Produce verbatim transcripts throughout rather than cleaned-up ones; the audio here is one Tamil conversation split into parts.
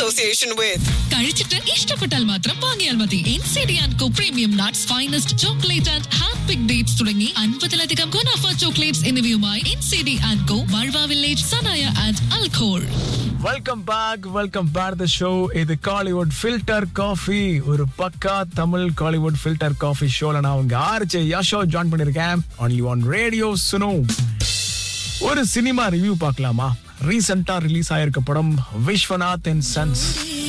association with. കഴിച്ചിട്ട് ഇഷ്ടപ്പെട്ടാൽ മാത്രം വാങ്ങിയാൽ മതി. N C D and co premium nuts, finest chocolate and hand pick dates തുടങ്ങി അൻപതിലധികം ഗുണാഫ ചോക്ലേറ്റ്സ് എന്നിവയുമായി N C D and co, ബൾവ village, Sanaya and അൽഖോൾ. Welcome back welcome back the show. இது காலிவுட் ஃபில்டர் காஃபி, ஒரு பக்கா தமிழ் காலிவுட் ஃபில்டர் காஃபி ஷோல நான் உங்க ஆர்ஜே யஷோ ஜாயின் பண்ணிருக்கேன். Only one radio சுனோ. ஒரு சினிமா ரிவ்யூ பார்க்கலாமா? ரீசெண்டா ரிலீஸ் ஆயிருக்க படம் Viswanath and sons.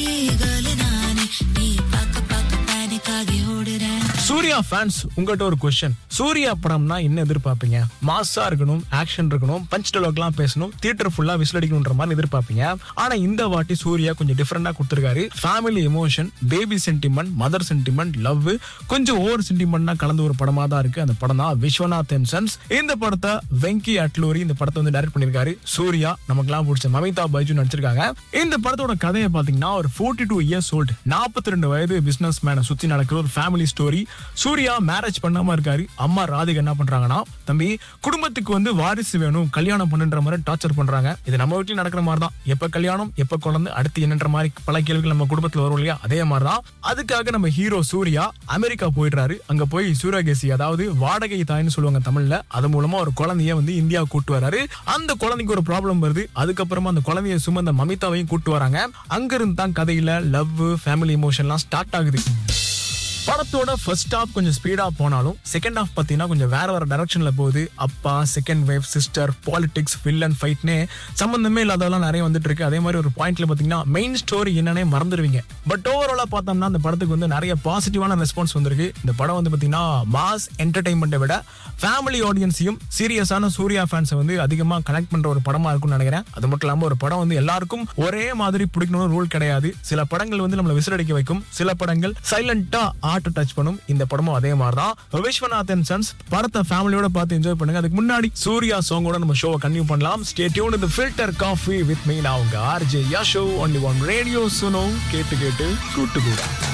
Surya fans, உங்கள்கிட்ட ஒரு கொஸ்டின். சூர்யா படம்னா என்ன எதிர்பார்ப்பீங்க? மாஸா இருக்கணும், ஆக்ஷன் இருக்கணும், பஞ்ச் டயலாக்லாம் பேசணும், தியேட்டர் ஃபுல்லா விசில் அடிக்கணும்ன்ற மாதிரி எதிர்பார்ப்பீங்க. ஆனா இந்த வாட்டி சூர்யா கொஞ்சம் டிஃபரெண்டா கொடுத்திருக்காரு. Family emotion, baby sentiment, mother sentiment, love, கொஞ்சம் ஓவர் சென்டிமெண்ட்னா கலந்து ஒரு படமா தான் இருக்கு. அந்த படம் தான் விஸ்வநாத் அண்ட் சன்ஸ். இந்த படத்தை வெங்கி அட்லூரி இந்த படத்தை வந்து டைரக்ட் பண்ணிருக்காரு. சூர்யா நமக்குலாம் பிடிச்ச மமிதா பைஜு நடிச்சிருக்காங்க. இந்த படத்தோட கதையை பாத்தீங்கன்னா, ஒரு ஃபோர்ட்டி டூ இயர்ஸ் ஓல்டு, நாற்பத்தி ரெண்டு வயது பிசினஸ் மேனை சுத்தி நடக்கிற ஒரு ஃபேமிலி ஸ்டோரி. சூர்யா மேரேஜ் பண்ணாம இருக்காரு. அம்மா ராதிகா என்ன பண்றாங்கன்னா, தம்பி குடும்பத்துக்கு வந்து வாரிசு வேணும், கல்யாணம் பண்ணுன்ற மாதிரி டார்ச்சர் பண்றாங்க. இது நம்ம வீட்டில் நடக்கிற மாதிரி தான். எப்ப கல்யாணம், எப்ப குழந்தை, அடுத்து என்னன்ற மாதிரி பல கேள்விகள் நம்ம குடும்பத்துல வரும் இல்லையா? அதே மாதிரிதான். அதுக்காக நம்ம ஹீரோ சூர்யா அமெரிக்கா போயிடுறாரு. அங்க போய் சூரியகேசி, அதாவது வாடகை தாய்னு சொல்லுவாங்க தமிழ்ல, அது மூலமா ஒரு குழந்தைய வந்து இந்தியா கூட்டு வராரு. அந்த குழந்தைக்கு ஒரு ப்ராப்ளம் வருது. அதுக்கப்புறமா அந்த குழந்தைய சுமந்த மமிதாவையும் கூட்டு வராங்க. அங்க இருந்து தான் கதையில லவ், ஃபேமிலி எமோஷன்லாம் ஸ்டார்ட் ஆகுது. படத்தோட ஃபர்ஸ்ட் ஹாஃப் கொஞ்சம் ஸ்பீடா போனாலும் செகண்ட் ஹாஃப் பாத்தீங்கன்னா கொஞ்சம் வேற வேற டைரக்ஷன்ல போகுது. அப்பா, second wife, sister, politics, villain ஃபைட்னே சம்பந்தமே இல்லாதெல்லாம் நிறைய வந்துட்டு இருக்கு. அதே மாதிரி ஒரு பாயிண்ட்ல பாத்தீங்கன்னா மெயின் ஸ்டோரி என்னன்னே மறந்துடுவீங்க. பட் ஓவராலா பார்த்தோம்னா அந்த படத்துக்கு வந்து நிறைய பாசிட்டிவான ரெஸ்பான்ஸ் வந்திருக்கு. இந்த படம் வந்து பாத்தீங்கன்னா மாஸ் என்டர்டைன்மெண்ட்டை விட ஃபேமிலி ஆடியன்ஸையும் சீரியஸான சூர்யா ஃபேன்ஸை வந்து அதிகமா கனெக்ட் பண்ற ஒரு படமா இருக்கும்னு நினைக்கிறேன். அது மட்டும் இல்லாம ஒரு படம் வந்து எல்லாருக்கும் ஒரே மாதிரி பிடிக்கணும்னு ரூல் கிடையாது. சில படங்கள் வந்து நம்மளை விசிலடிக்க வைக்கும், சில படங்கள் சைலண்டா ஆர்ட் டச் பண்ணும். இந்த படமும் அதே மாதிரி தான். விஸ்வநாத் அண்ட் சன்ஸ் படத்தை ஃபேமிலியோட பார்த்து என்ஜாய் பண்ணுங்க. அதுக்கு முன்னாடி சூர்யா சாங்கோட நம்ம ஷோவை கண்டினியூ பண்ணலாம். Stay tuned with filter coffee with me. நான் உங்க RJ Yasho. Only one radio சுனோ. கேட்டு கேட்டு கூட்டு கூட.